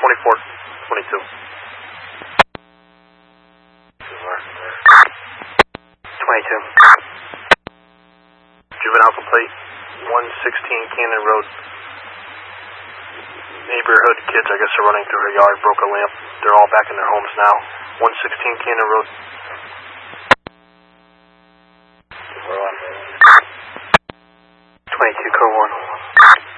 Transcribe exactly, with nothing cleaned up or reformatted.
twenty-four twenty-two. twenty-two. Juvenile complaint, one sixteen Cannon Road. Neighborhood kids, I guess, are running through her yard, broke a lamp. They're all back in their homes now. one sixteen Cannon Road.